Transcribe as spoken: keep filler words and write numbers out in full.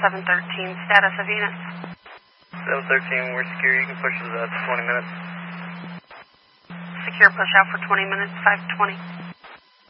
seven thirteen, status of units. seven thirteen, we're secure. You can push it uh, twenty minutes. Secure push out for twenty minutes, five twenty.